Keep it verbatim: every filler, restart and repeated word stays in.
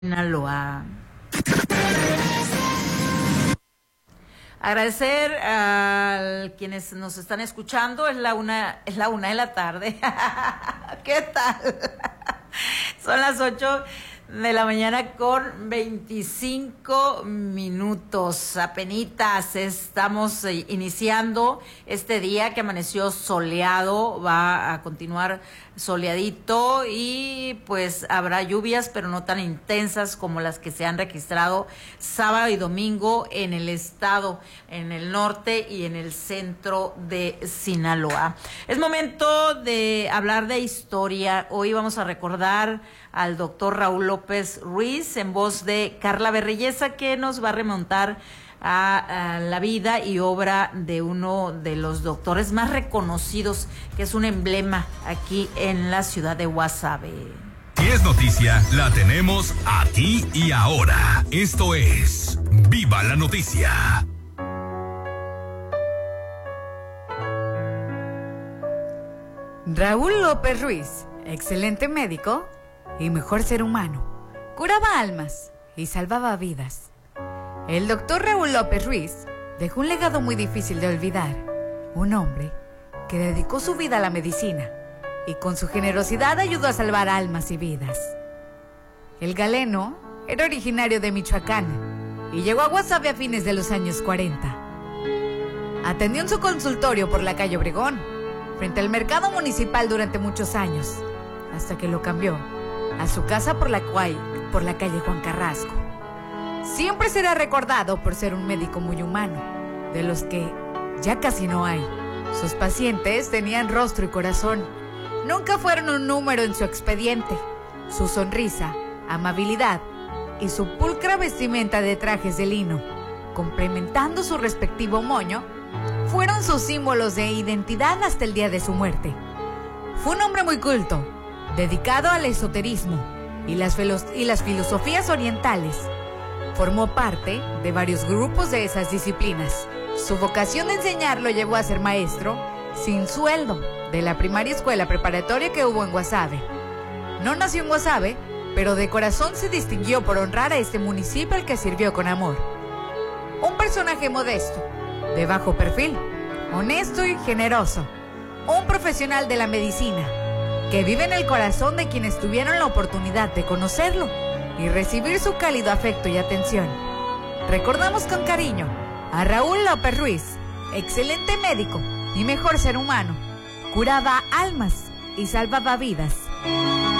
Sinaloa. Agradecer a quienes nos están escuchando. Es la una, es la una de la tarde. ¿Qué tal? Son las ocho de la mañana con veinticinco minutos. Apenitas estamos iniciando este día que amaneció soleado. Va a continuar soleadito y pues habrá lluvias, pero no tan intensas como las que se han registrado sábado y domingo en el estado, en el norte y en el centro de Sinaloa. Es momento de hablar de historia. Hoy vamos a recordar al doctor Raúl López Ruiz en voz de Carla Berrelleza, que nos va a remontar a, a la vida y obra de uno de los doctores más reconocidos, que es un emblema aquí en la ciudad de Guasave. Si es noticia, la tenemos aquí y ahora. Esto es Viva la Noticia. Raúl López Ruiz, excelente médico y mejor ser humano, curaba almas y salvaba vidas. El doctor Raúl López Ruiz dejó un legado muy difícil de olvidar, un hombre que dedicó su vida a la medicina y con su generosidad ayudó a salvar almas y vidas. El galeno era originario de Michoacán y llegó a Guasave a fines de los años cuarenta. Atendió en su consultorio por la calle Obregón, frente al mercado municipal durante muchos años, hasta que lo cambió a su casa por la, por la calle Juan Carrasco. Siempre será recordado por ser un médico muy humano, de los que ya casi no hay. Sus pacientes tenían rostro y corazón, nunca fueron un número en su expediente. Su sonrisa, amabilidad y su pulcra vestimenta de trajes de lino, complementando su respectivo moño, fueron sus símbolos de identidad hasta el día de su muerte. Fue un hombre muy culto, dedicado al esoterismo y las, y las filosofías orientales. Formó parte de varios grupos de esas disciplinas. Su vocación de enseñar lo llevó a ser maestro, sin sueldo, de la primaria escuela preparatoria que hubo en Guasave. No nació en Guasave, pero de corazón se distinguió por honrar a este municipio al que sirvió con amor. Un personaje modesto, de bajo perfil, honesto y generoso. Un profesional de la medicina, que vive en el corazón de quienes tuvieron la oportunidad de conocerlo y recibir su cálido afecto y atención. Recordamos con cariño a Raúl López Ruiz, excelente médico y mejor ser humano. Curaba almas y salvaba vidas.